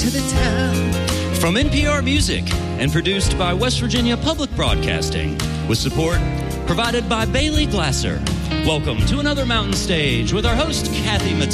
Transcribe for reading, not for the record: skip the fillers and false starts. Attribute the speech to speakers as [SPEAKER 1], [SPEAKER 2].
[SPEAKER 1] to the town.
[SPEAKER 2] From NPR Music and produced by West Virginia Public Broadcasting with support provided by Bailey Glasser. Welcome to another Mountain Stage with our host, Kathy Mattel.